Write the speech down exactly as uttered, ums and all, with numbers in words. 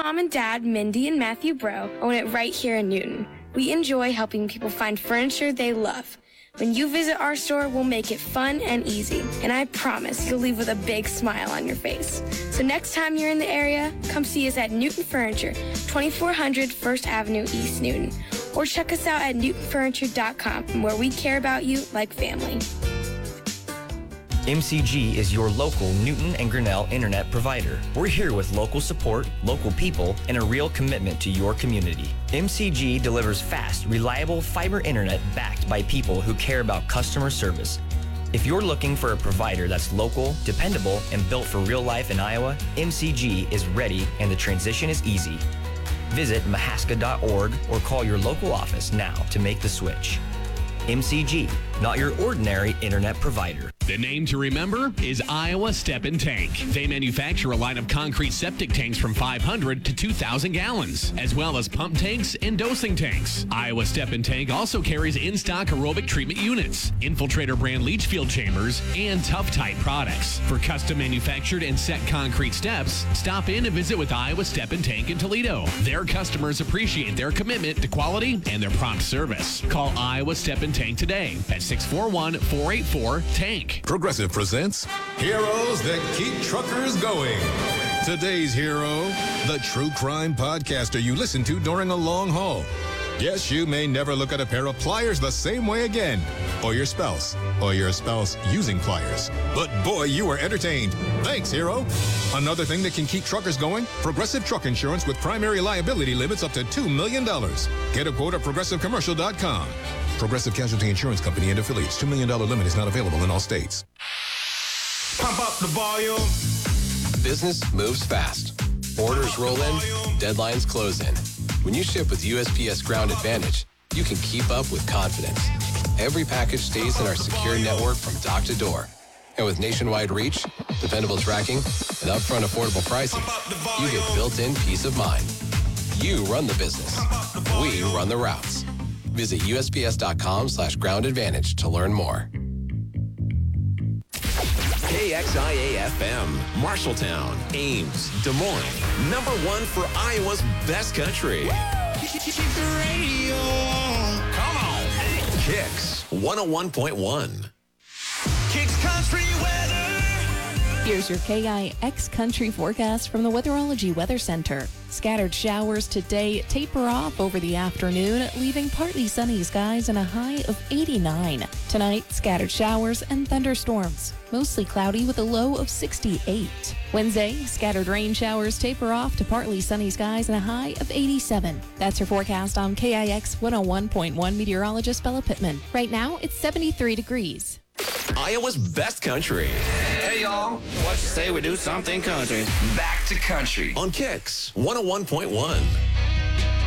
mom and dad, Mindy and Matthew Bro, own it right here in Newton. We enjoy helping people find furniture they love. When you visit our store, we'll make it fun and easy. And I promise you'll leave with a big smile on your face. So next time you're in the area, come see us at Newton Furniture, twenty-four hundred First Avenue, East Newton. Or check us out at newton furniture dot com, where we care about you like family. M C G is your local Newton and Grinnell internet provider. We're here with local support, local people, and a real commitment to your community. M C G delivers fast, reliable fiber internet backed by people who care about customer service. If you're looking for a provider that's local, dependable, and built for real life in Iowa, M C G is ready and the transition is easy. Visit mahaska dot org or call your local office now to make the switch. M C G, not your ordinary internet provider. The name to remember is Iowa Step and Tank. They manufacture a line of concrete septic tanks from five hundred to two thousand gallons, as well as pump tanks and dosing tanks. Iowa Step and Tank also carries in-stock aerobic treatment units, Infiltrator brand leach field chambers, and Tough Tight products. For custom manufactured and set concrete steps, stop in and visit with Iowa Step and Tank in Toledo. Their customers appreciate their commitment to quality and their prompt service. Call Iowa Step and Tank today at six four one, four eight four, TANK. Progressive presents Heroes That Keep Truckers Going. Today's hero, the true crime podcaster you listen to during a long haul. Yes, you may never look at a pair of pliers the same way again. Or your spouse. Or your spouse using pliers. But boy, you were entertained. Thanks, hero. Another thing that can keep truckers going? Progressive truck insurance with primary liability limits up to two million dollars. Get a quote at progressive commercial dot com. Progressive Casualty Insurance Company and affiliates. two million dollars limit is not available in all states. Pump up the volume. Business moves fast. Orders roll in, deadlines close in. When you ship with U S P S Ground Advantage, you can keep up with confidence. Every package stays in our secure network from dock to door. And with nationwide reach, dependable tracking, and upfront affordable pricing, you get built-in peace of mind. You run the business. We run the routes. Visit U S P S dot com slash ground advantage to learn more. K X I A F M, Marshalltown, Ames, Des Moines. Number one for Iowa's best country. Keep the radio on. Come on. Kicks one oh one point one. Kicks country weather. Here's your K I X Country forecast from the Weatherology Weather Center. Scattered showers today taper off over the afternoon, leaving partly sunny skies and a high of eighty-nine. Tonight, scattered showers and thunderstorms. Mostly cloudy with a low of sixty-eight. Wednesday, scattered rain showers taper off to partly sunny skies and a high of eighty-seven. That's your forecast on K I X one oh one point one meteorologist Bella Pittman. Right now, it's seventy-three degrees. Iowa's best country. Hey, y'all. What you say we do something country? Back to country. On Kicks one oh one point one.